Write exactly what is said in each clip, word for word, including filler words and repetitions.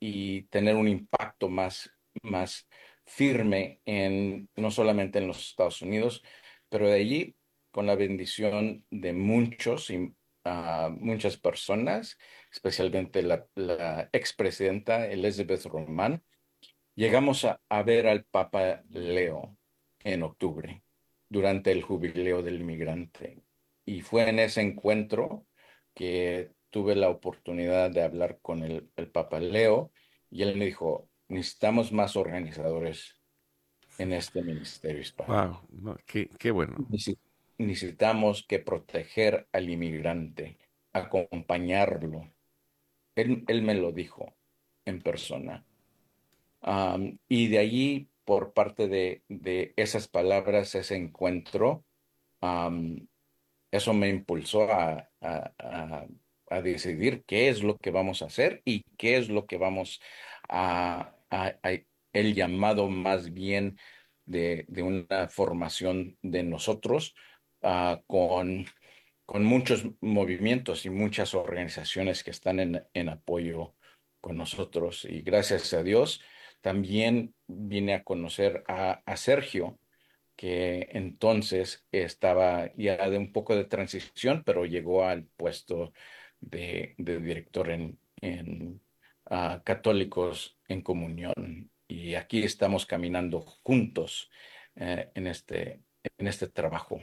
y tener un impacto más, más firme en, no solamente en los Estados Unidos, pero de allí, con la bendición de muchos y ah, muchas personas, especialmente la, la expresidenta Elizabeth Román, llegamos a, a ver al Papa Leo en octubre, durante el jubileo del inmigrante. Y fue en ese encuentro que tuve la oportunidad de hablar con el, el Papa Leo y él me dijo, necesitamos más organizadores en este ministerio hispano. Wow, no, qué, qué bueno. Necesi- Necesitamos que proteger al inmigrante, acompañarlo. Él, él me lo dijo en persona. Am, y de allí, por parte de, de esas palabras, ese encuentro, am, eso me impulsó a, a- a- a decidir qué es lo que vamos a hacer y qué es lo que vamos a, a- a- el llamado más bien de, de una formación de nosotros, ah, con, con muchos movimientos y muchas organizaciones que están en, en apoyo con nosotros. Y gracias a Dios, también vine a conocer a a Sergio, que entonces estaba ya de un poco de transición, pero llegó al puesto de, de director en, en ah, Católicos en Comunión. Y aquí estamos caminando juntos eh, en este, en este trabajo.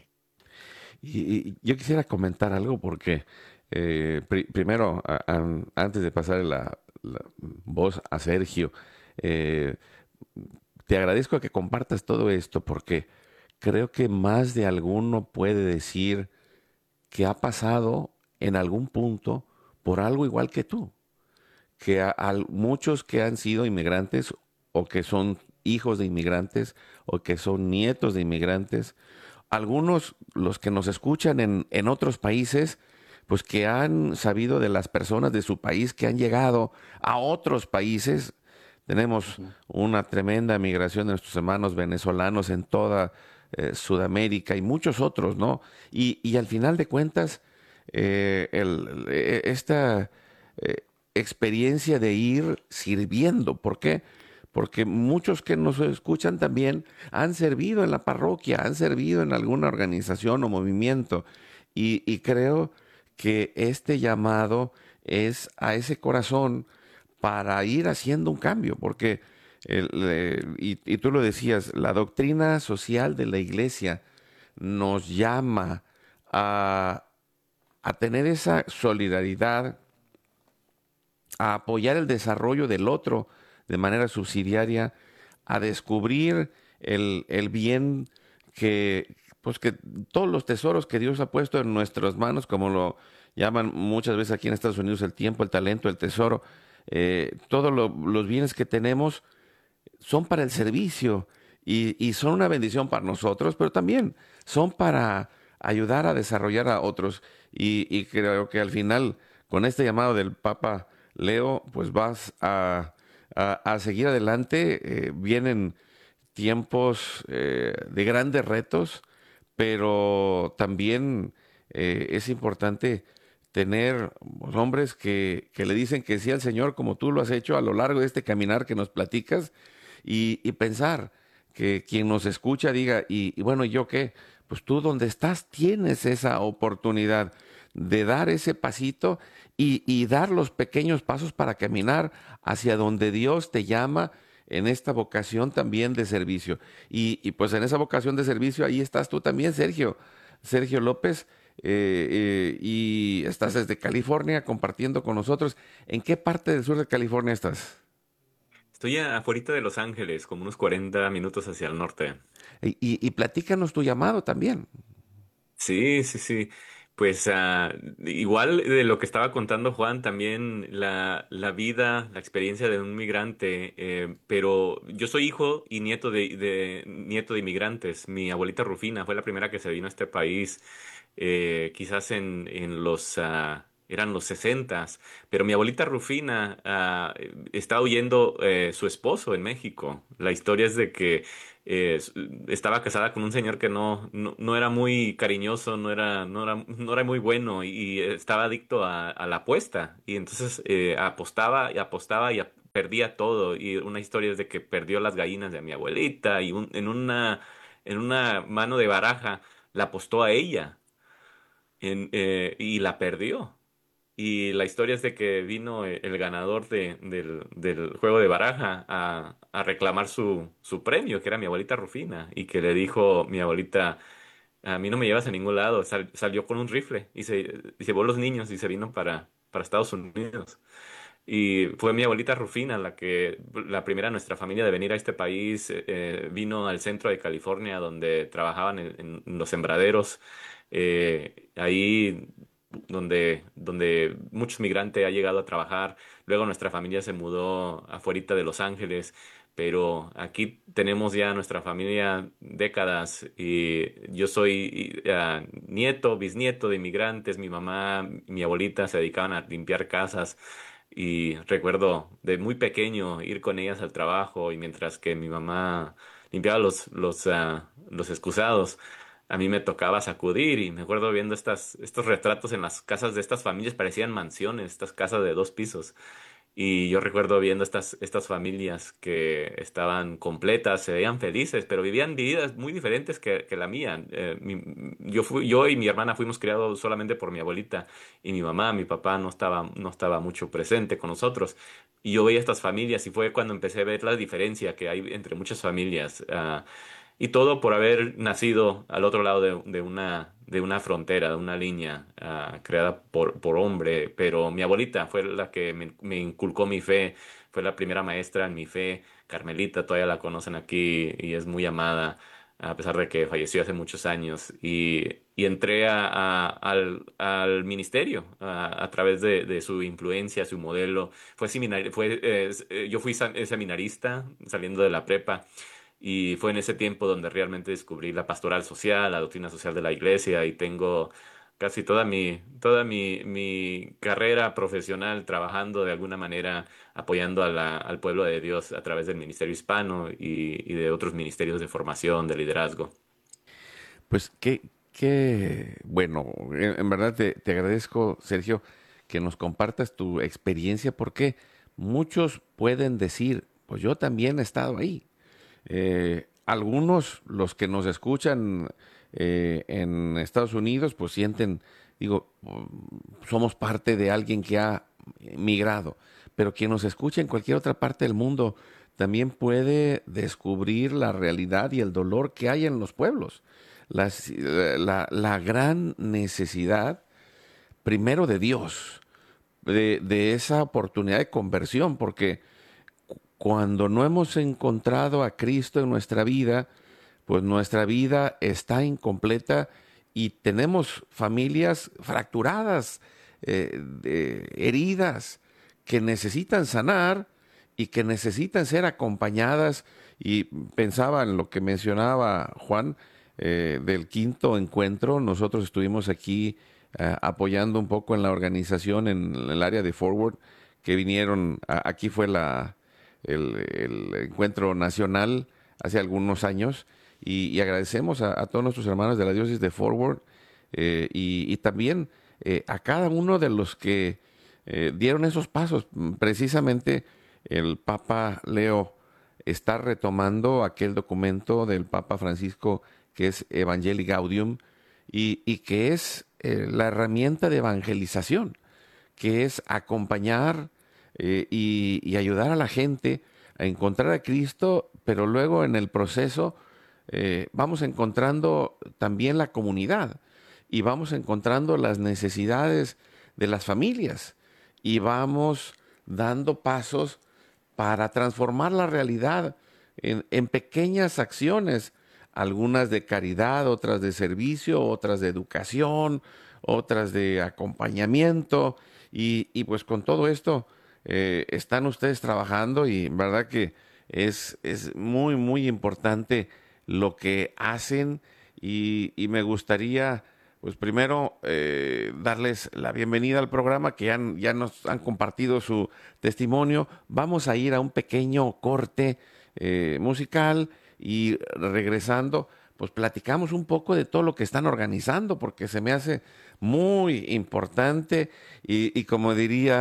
Y, y yo quisiera comentar algo porque eh, pri- primero, a- an- antes de pasar la, la voz a Sergio, eh, te agradezco que compartas todo esto porque creo que más de alguno puede decir que ha pasado en algún punto por algo igual que tú, que a, a muchos que han sido inmigrantes o que son hijos de inmigrantes o que son nietos de inmigrantes, algunos, los que nos escuchan en, en otros países, pues que han sabido de las personas de su país que han llegado a otros países. Tenemos Ujú. una tremenda migración de nuestros hermanos venezolanos en toda eh, Sudamérica y muchos otros, ¿no? Y, y al final de cuentas, eh, el- eh, esta eh, experiencia de ir sirviendo, ¿por qué? Porque muchos que nos escuchan también han servido en la parroquia, han servido en alguna organización o movimiento. Y, y creo que este llamado es a ese corazón para ir haciendo un cambio, porque, el, eh, y, y tú lo decías, la doctrina social de la iglesia nos llama a, a tener esa solidaridad, a apoyar el desarrollo del otro de manera subsidiaria, a descubrir el, el bien que, pues que todos los tesoros que Dios ha puesto en nuestras manos, como lo llaman muchas veces aquí en Estados Unidos, el tiempo, el talento, el tesoro, eh, todos lo- los bienes que tenemos son para el servicio y, y son una bendición para nosotros, pero también son para ayudar a desarrollar a otros. Y, y creo que al final, con este llamado del Papa Leo, pues vas a, a- a seguir adelante. Eh, vienen tiempos eh, de grandes retos, pero también eh, es importante tener pues, hombres que, que le dicen que sí al Señor, como tú lo has hecho a lo largo de este caminar que nos platicas, y, y pensar que quien nos escucha diga, y, y bueno, ¿yo qué? Pues tú donde estás tienes esa oportunidad de dar ese pasito y, y dar los pequeños pasos para caminar hacia donde Dios te llama en esta vocación también de servicio. Y, y pues en esa vocación de servicio ahí estás tú también, Sergio, Sergio López, eh, eh, y estás desde California compartiendo con nosotros. ¿En qué parte del sur de California estás? Estoy afuera de Los Ángeles, como unos cuarenta minutos hacia el norte. Y, y, y platícanos tu llamado también. Sí, sí, sí. Pues ah, igual de lo que estaba contando Juan, también la, la vida, la experiencia de un migrante, eh, pero yo soy hijo y nieto de, de- nieto de inmigrantes. Mi abuelita Rufina fue la primera que se vino a este país, eh, quizás en, en los ah, eran los sesentas, pero mi abuelita Rufina ah, está huyendo eh, su esposo en México. La historia es de que eh, s- estaba casada con un señor que no, no, no era muy cariñoso, no era, no era, no era muy bueno y, y estaba adicto a, a la apuesta. Y entonces eh, apostaba y apostaba y ap- perdía todo. Y una historia es de que perdió las gallinas de mi abuelita y un- en una, en una mano de baraja la apostó a ella en- eh, y la perdió. Y la historia es de que vino e- el ganador de- del, del juego de baraja a, a reclamar su, su premio, que era mi abuelita Rufina, y que le dijo mi abuelita, a mí no me llevas a ningún lado. Sal- salió con un rifle y se, y llevó los niños y se vino para, para Estados Unidos. Y fue mi abuelita Rufina la que, la primera de nuestra familia de venir a este país, eh, eh, vino al centro de California donde trabajaban en, en los sembraderos, eh, ahí donde, donde muchos migrantes ha llegado a trabajar. Luego nuestra familia se mudó afuerita de Los Ángeles, pero aquí tenemos ya nuestra familia décadas y yo soy eh, nieto, bisnieto de inmigrantes. Mi mamá, mi abuelita se dedicaban a limpiar casas. Y recuerdo de muy pequeño ir con ellas al trabajo y mientras que mi mamá limpiaba los, los, ah, los excusados, a mí me tocaba sacudir y me acuerdo viendo estas, estos retratos en las casas de estas familias, parecían mansiones, estas casas de dos pisos. Y yo recuerdo viendo estas, estas familias que estaban completas, se veían felices, pero vivían vidas muy diferentes que, que la mía. Eh, mi- yo, fui, yo y mi hermana fuimos criados solamente por mi abuelita y mi mamá, mi papá no estaba, no estaba mucho presente con nosotros. Y yo veía estas familias y fue cuando empecé a ver la diferencia que hay entre muchas familias. Ah, y todo por haber nacido al otro lado de, de una, de una frontera, de una línea ah, creada por, por hombre. Pero mi abuelita fue la que me, me inculcó mi fe, fue la primera maestra en mi fe. Carmelita, todavía la conocen aquí y es muy amada, a pesar de que falleció hace muchos años. Y, y entré a- a- al, al ministerio a, a través de, de su influencia, su modelo. Fue seminar, fue, eh, eh, yo fui sam- seminarista saliendo de la prepa. Y fue en ese tiempo donde realmente descubrí la pastoral social, la doctrina social de la iglesia y tengo casi toda mi, toda mi, mi carrera profesional trabajando de alguna manera apoyando a la- al pueblo de Dios a través del ministerio hispano y, y de otros ministerios de formación, de liderazgo. Pues qué, qué bueno, en, en verdad te, te agradezco, Sergio, que nos compartas tu experiencia, porque muchos pueden decir, pues yo también he estado ahí. Eh, algunos, los que nos escuchan eh, en Estados Unidos, pues sienten, digo, mm, somos parte de alguien que ha migrado, pero quien nos escucha en cualquier otra parte del mundo también puede descubrir la realidad y el dolor que hay en los pueblos. Las- la, la gran necesidad, primero de Dios, de, de esa oportunidad de conversión, porque cuando no hemos encontrado a Cristo en nuestra vida, pues nuestra vida está incompleta y tenemos familias fracturadas, eh, de- heridas, que necesitan sanar y que necesitan ser acompañadas. Y pensaba en lo que mencionaba Juan, eh, del quinto encuentro. Nosotros estuvimos aquí eh, apoyando un poco en la organización en el área de Forward, que vinieron, a- aquí fue la, el, el encuentro nacional hace algunos años, y, y agradecemos a, a todos nuestros hermanos de la diócesis de Forward, eh, y, y también eh, a cada uno de los que eh, dieron esos pasos. Mm, Precisamente el Papa Leo está retomando aquel documento del Papa Francisco que es Evangelii Gaudium, y, y que es eh, la herramienta de evangelización, que es acompañar eh, y, y ayudar a la gente a encontrar a Cristo, pero luego en el proceso eh, vamos encontrando también la comunidad y vamos encontrando las necesidades de las familias y vamos dando pasos para transformar la realidad en, en pequeñas acciones, algunas de caridad, otras de servicio, otras de educación, otras de acompañamiento. Y, y pues con todo esto eh, están ustedes trabajando, y en verdad que es, es muy, muy importante lo que hacen, y, y me gustaría, pues primero, eh, darles la bienvenida al programa, que ya, ya nos han compartido su testimonio. Vamos a ir a un pequeño corte eh, musical, y regresando, pues platicamos un poco de todo lo que están organizando, porque se me hace muy importante, y, y como diría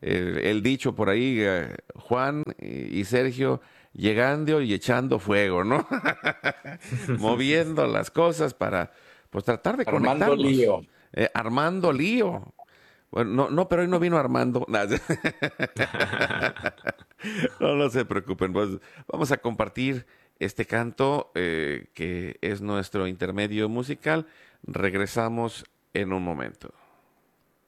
el, el dicho por ahí, eh, Juan y, y Sergio llegando y echando fuego, ¿no? Moviendo las cosas para, pues, tratar de Armando conectarlos, lío. eh, armando lío. Bueno, no, no, pero hoy no vino Armando. No, no se preocupen, pues vamos a compartir este canto eh, que es nuestro intermedio musical. Regresamos en un momento.